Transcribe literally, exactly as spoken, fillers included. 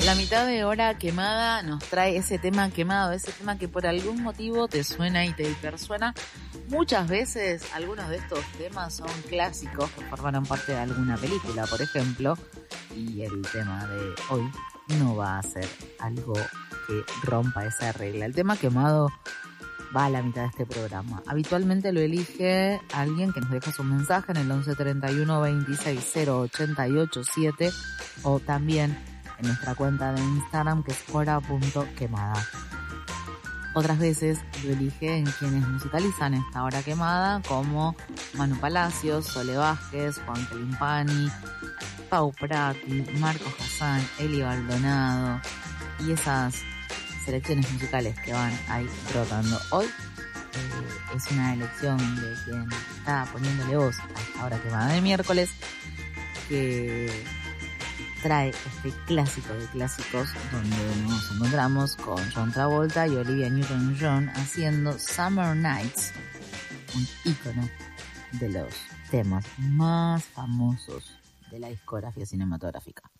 La mitad de hora quemada nos trae ese tema quemado, ese tema que por algún motivo te suena y te hipersuena. Muchas veces algunos de estos temas son clásicos que formaron parte de alguna película, por ejemplo, y el tema de hoy no va a ser algo que rompa esa regla. El tema quemado va a la mitad de este programa. Habitualmente lo elige alguien que nos deja su mensaje en el once treinta y uno veintiséis cero ochenta y ocho siete o también en nuestra cuenta de Instagram, que es hora punto quemada. Otras veces lo elige en quienes musicalizan esta hora quemada, como Manu Palacios, Sole Vázquez, Juan Calimpani, Pau Prati, Marco Hassan, Eli Baldonado y esas selecciones musicales que van ahí rotando. Hoy eh, es una elección de quien está poniéndole voz a esta hora quemada de miércoles, que trae este clásico de clásicos donde nos encontramos con John Travolta y Olivia Newton-John haciendo Summer Nights, un ícono de los temas más famosos de la discografía cinematográfica.